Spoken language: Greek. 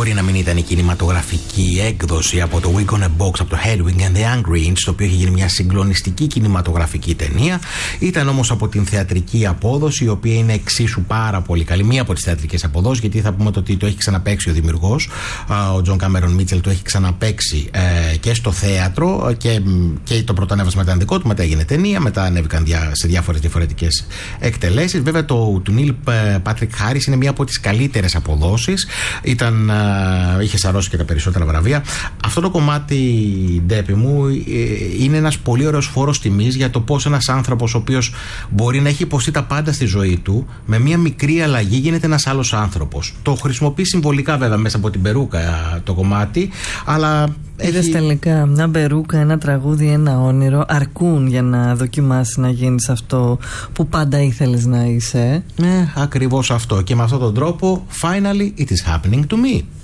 μπορεί να μην ήταν η κινηματογραφική έκδοση από το Week on a Box, από το Hedwig and the Angry Inch, το οποίο είχε γίνει μια συγκλονιστική κινηματογραφική ταινία. Ήταν όμως από την θεατρική απόδοση, η οποία είναι εξίσου πάρα πολύ καλή. Μία από τις θεατρικές αποδόσεις, γιατί θα πούμε ότι το έχει ξαναπαίξει ο δημιουργός, ο Τζον Κάμερον Μίτσελ, το έχει ξαναπαίξει και στο θέατρο και το πρώτο ανέβασμα ήταν δικό του, μετά έγινε ταινία, μετά ανέβηκαν σε διάφορες διαφορετικές εκτελέσεις. Βέβαια του Νίλ Πάτρικ Χάρις είναι μία από τις καλύτερες αποδόσεις. Είχε σαρώσει και τα περισσότερα βραβεία. Αυτό το κομμάτι, Ντέπη μου, είναι ένας πολύ ωραίος φόρος τιμής για το πώς ένας άνθρωπος, ο οποίος μπορεί να έχει υποστεί τα πάντα στη ζωή του, με μία μικρή αλλαγή γίνεται ένας άλλος άνθρωπος. Το χρησιμοποιεί συμβολικά βέβαια μέσα από την περούκα το κομμάτι, αλλά. Είδες τελικά μια περούκα, ένα τραγούδι, ένα όνειρο αρκούν για να δοκιμάσεις να γίνεις αυτό που πάντα ήθελες να είσαι. Ακριβώς αυτό. Και με αυτόν τον τρόπο, finally it is happening to me.